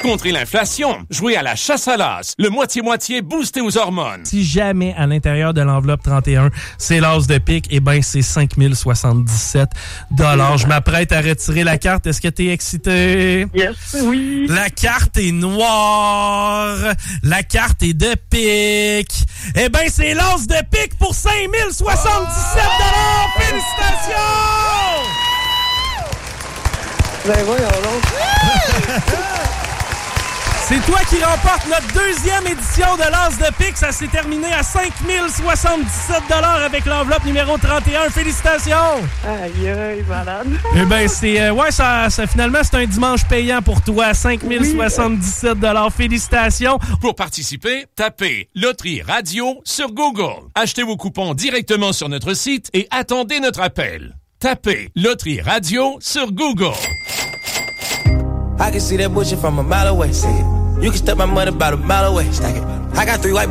Contrer l'inflation. Jouer à la chasse à l'as. Le moitié-moitié boosté aux hormones. Si jamais à l'intérieur de l'enveloppe 31, c'est l'as de pique, eh ben c'est 5077 $. Je m'apprête à retirer la carte. Est-ce que t'es excité? Yes, oui. La carte est noire. La carte est de pique. Eh ben c'est l'as de pique pour 5077 $. Félicitations! Ben voyons donc. C'est toi qui remporte notre deuxième édition de l'As de pique. Ça s'est terminé à 5077 $ avec l'enveloppe numéro 31. Félicitations! Aïe, aïe, malade. Eh bien, c'est... ça finalement, c'est un dimanche payant pour toi. 5077 $. Félicitations! Pour participer, tapez Loterie Radio sur Google. Achetez vos coupons directement sur notre site et attendez notre appel. Tapez Loterie Radio sur Google. I can see that bullshit from a mile away. You can step my money about a mile away. Stack it. I got 3 white